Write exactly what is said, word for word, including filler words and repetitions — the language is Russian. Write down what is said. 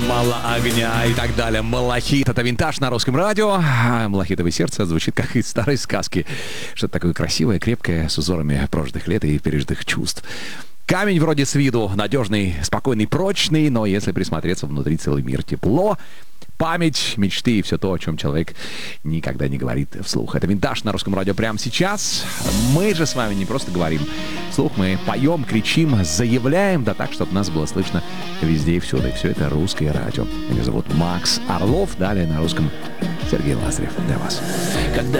мало огня и так далее. Малахит — это винтаж на русском радио. Малахитовое сердце звучит как из старой сказки. Что-то такое красивое, крепкое, с узорами прожитых лет и пережитых чувств. Камень вроде с виду надежный, спокойный, прочный, но если присмотреться, внутри целый мир. Тепло, память, мечты и все то, о чем человек никогда не говорит вслух. Это винтаж на русском радио прямо сейчас. Мы же с вами не просто говорим вслух, мы поем, кричим, заявляем, да так, чтобы нас было слышно везде и всюду. И все это русское радио. Меня зовут Макс Орлов, далее на русском Сергей Лазарев для вас. Когда